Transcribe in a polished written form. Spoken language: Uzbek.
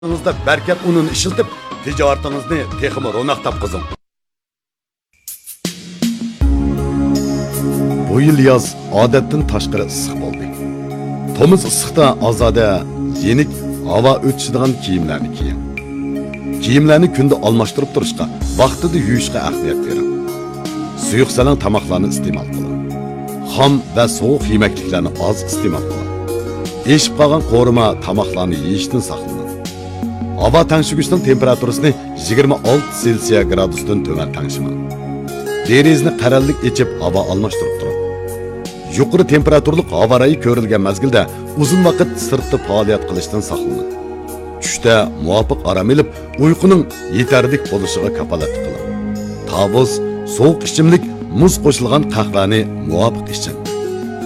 Sizdə bərkət ununu işiltib, ticaretinizni texmi ro'naq topqizing. Bu yil yoz odatdan tashqari issiq bo'ldi. To'miz issiqda ozoda yenik havo o'tishadigan kiyimlarni kiying. Kiyimlarni kunda almashtirib turishga, vaqtida yuvishga ahamiyat bering. Suyuq salang tomoqlarni iste'mol qiling. Xom va sovuq yemekliklarni oz iste'mol qiling. Eshib qolgan qo'rima tomoqlarni yeyishdan saqlaning. Hava tanshig'ichning temperaturasini 26 Selsiya gradusdan to'van tanshimang. Derizni qarallik echib havo almashtirib turing. Yuqori temperaturli havo rayi ko'rilgan mazgilda uzun vaqt sirtda faoliyat qilishdan saqlaning. Tushda muvofiq orom olib, uyquning yetarlik bo'lishiga kafolat qiling. Tavus, sovuq ichimlik, muz qo'shilgan qahvani muvofiq iching.